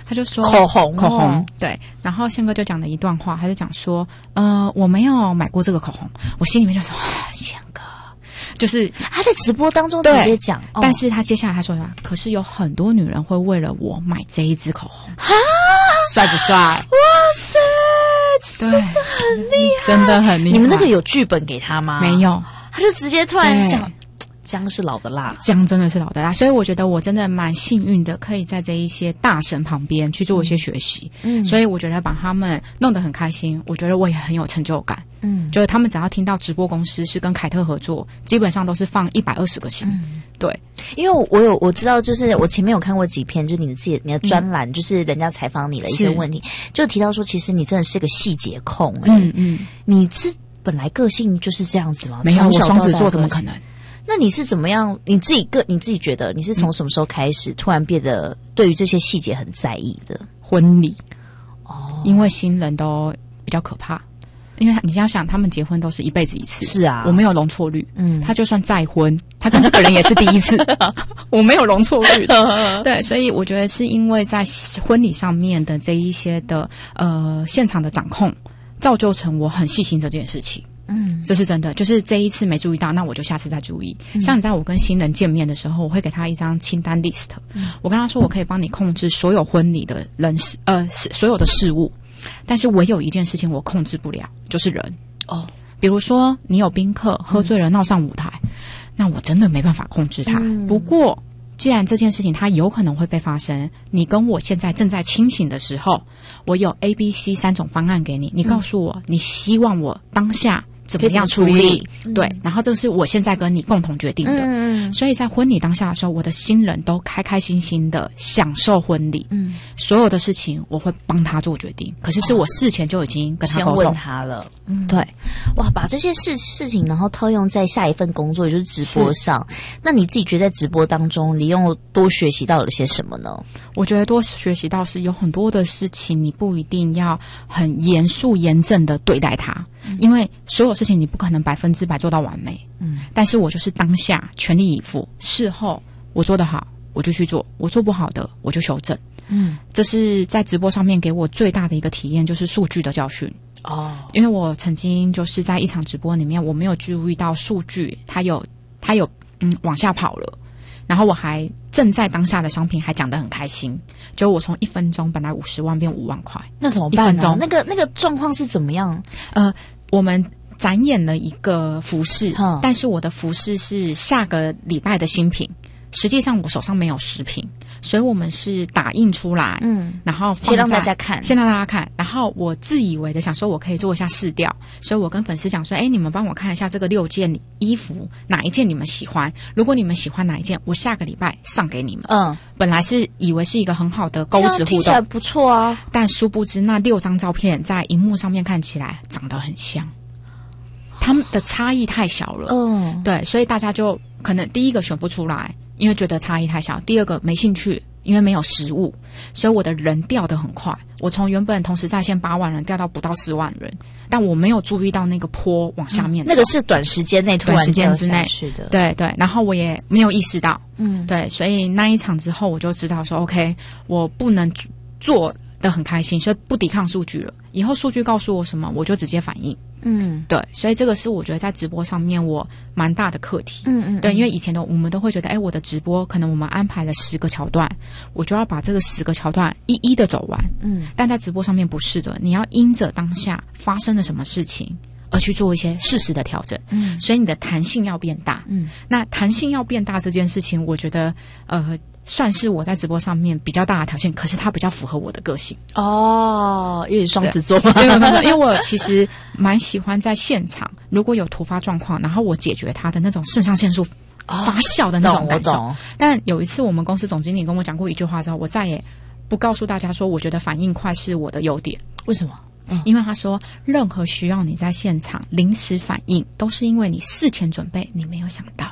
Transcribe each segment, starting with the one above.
他就说口红对，然后宪哥就讲了一段话，他就讲说我没有买过这个口红，我心里面就说宪哥就是他在直播当中直接讲， 但是他接下来他说可是有很多女人会为了我买这一支口红，帅不帅？ 哇塞，真的很厉害， 真的很厉害。 你们那个有剧本给他吗？ 没有， 他就直接突然讲姜是老的辣， 姜真的是老的辣，所以我觉得我真的蛮幸运的，可以在这一些大神旁边去做一些学习。所以我觉得把他们弄得很开心，我觉得我也很有成就感。就是他们只要听到直播公司是跟凯特合作，基本上都是放120个心。对，因为我知道，就是我前面有看过几篇，就你的专栏，就是人家采访你的一些问题，就提到说，其实你真的是个细节控。你是本来个性就是这样子吗？ 没有，我双子座怎么可能？ 那你是怎么样？你自己觉得你是从什么时候开始突然变得对于这些细节很在意的？ 婚礼因为新人都比较可怕，因为你要想他们结婚都是一辈子一次， 是啊， 我没有容错率，他就算再婚，他跟这个人也是第一次，我没有容错率的，对，所以我觉得是因为在婚礼上面的这一些的现场的掌控，造就成我很细心这件事情。这是真的，就是这一次没注意到，那我就下次再注意。像你知道我跟新人见面的时候，我会给他一张清单 list，我跟他说我可以帮你控制所有婚礼的人事所有的事物，但是唯有一件事情我控制不了，就是人。比如说你有宾客喝醉了闹上舞台，那我真的没办法控制他。不过既然这件事情它有可能会被发生，你跟我现在正在清醒的时候，我有 A、B、C 3种方案给你，你告诉我你希望我当下怎么样处理？对，然后这是我现在跟你共同决定的。所以在婚礼当下的时候，我的新人都开开心心的享受婚礼。所有的事情我会帮他做决定，可是我事前就已经跟他沟通， 先问他了。 对， 哇，把这些事情然后套用在下一份工作，也就是直播上。那你自己觉得在直播当中，你又多学习到了些什么呢？ 我觉得多学习到是有很多的事情，你不一定要很严肃严正的对待它。因为所有事情你不可能100%做到完美，但是我就是当下全力以赴，事后我做得好我就去做，我做不好的我就修正。这是在直播上面给我最大的一个体验，就是数据的教训。因为我曾经就是在一场直播里面，我没有注意到数据它有往下跑了，然后我还正在当下的商品还讲得很开心，就我从1分钟本来50万变5万块， 那怎么办呢？那个状况是怎么样？ 我们展演了一个服饰，但是我的服饰是下个礼拜的新品，实际上我手上没有实品，所以我们是打印出来，然后先让大家看， 然后我自以为的想说我可以做一下试调，所以我跟粉丝讲说，你们帮我看一下这个6件衣服哪一件你们喜欢，如果你们喜欢哪一件，我下个礼拜上给你们。本来是以为是一个很好的钩子互动， 听起来不错啊， 但殊不知那6张照片在荧幕上面看起来长得很像，他们的差异太小了。对，所以大家就可能第一个选不出来，因为觉得差异太小，第二个没兴趣，因为没有实物，所以我的人掉得很快，我从原本同时在线8万人掉到不到4万人，但我没有注意到那个坡往下面， 那个是短时间内突然掉下去的， 对，然后我也没有意识到，对，所以那一场之后我就知道说 OK， 我不能做得很开心，所以不抵抗数据了，以后数据告诉我什么我就直接反应。对，所以这个是我觉得在直播上面我蛮大的课题。对，因为以前的我们都会觉得我的直播可能我们安排了10个桥段，我就要把这个10个桥段一一的走完。但在直播上面不是的，你要因着当下发生了什么事情而去做一些适时的调整。所以你的弹性要变大。那弹性要变大这件事情，我觉得算是我在直播上面比较大的条件，可是它比较符合我的个性。因为双子座嘛，因为我其实蛮喜欢在现场，如果有突发状况，然后我解决它的那种肾上腺素发酵的那种感受。但有一次我们公司总经理跟我讲过一句话之后，我再也不告诉大家说我觉得反应快是我的优点。 为什么？ 因为他说任何需要你在现场临时反应，都是因为你事前准备你没有想到。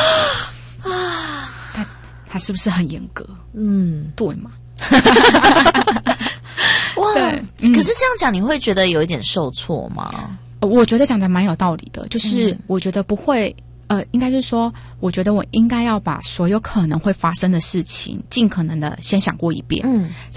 他是不是很严格？对嘛？ 哇！可是这样讲，你会觉得有一点受挫吗？ 我觉得讲的蛮有道理的，就是我觉得不会，应该是说，我觉得我应该要把所有可能会发生的事情，尽可能的先想过一遍。